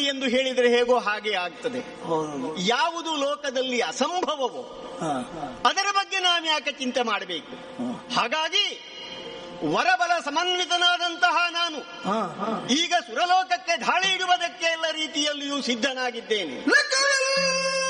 ಎಂದು ಹೇಳಿದರೆ ಹೇಗೋ ಹಾಗೆ ಆಗ್ತದೆ. ಯಾವುದು ಲೋಕದಲ್ಲಿ ಅಸಂಭವವೋ ಅದರ ಬಗ್ಗೆ ನಾವು ಯಾಕೆ ಚಿಂತೆ ಮಾಡಬೇಕು? ಹಾಗಾಗಿ ವರಬಲ ಸಮನ್ವಿತನಾದಂತಹ ನಾನು ಈಗ ಸುರಲೋಕಕ್ಕೆ ಧಾಳಿ ಇಡುವುದಕ್ಕೆ ಎಲ್ಲ ರೀತಿಯಲ್ಲಿಯೂ ಸಿದ್ಧನಾಗಿದ್ದೇನೆ.